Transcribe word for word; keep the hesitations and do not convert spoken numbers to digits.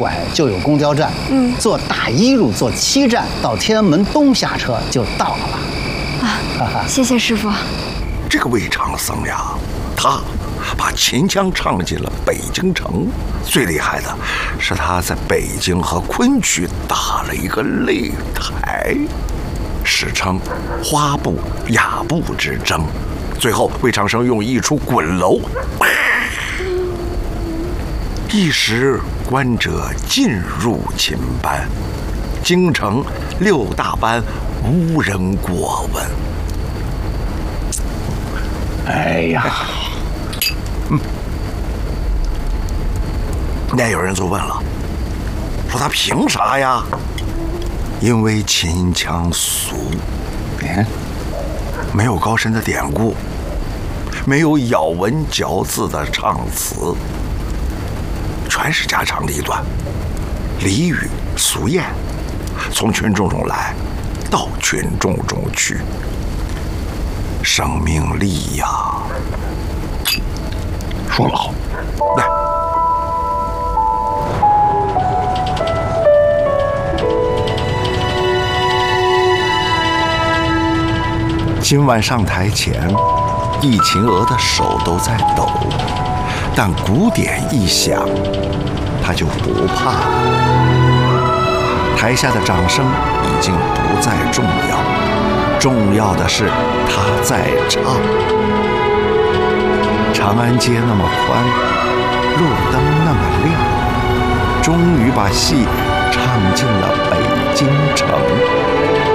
拐就有公交站，嗯，坐大一路坐七站到天安门东下车就到了。 啊，谢谢师傅。 这个魏长僧呀，他把秦腔唱进了北京城。最厉害的是他在北京和昆曲打了一个擂台，史称花布雅布之争。最后魏长生用一出滚楼，一时观者尽入秦班，京城六大班无人过问。 哎呀， 嗯，那有人就问了，说他凭啥呀？因为秦腔俗， 嗯， 没有高深的典故，没有咬文嚼字的唱词，全是家长里短、俚语俗谚，从群众中来，到群众中去。生命力呀！ 说得好。 来，今晚上台前，易秦娥的手都在抖，但鼓点一响，她就不怕了。台下的掌声已经不再重要。重要的是他在唱。长安街那么宽，路灯那么亮，终于把戏唱进了北京城。